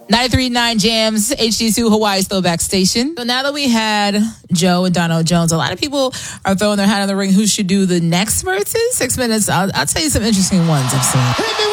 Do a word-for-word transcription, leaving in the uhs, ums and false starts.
ninety-three point nine Jams, H D two Hawaii's Throwback Station. So now that we had Joe and Donald Jones, a lot of people are throwing their hat in the ring who should do the next verses. Six minutes. I'll, I'll tell you some interesting ones I've seen.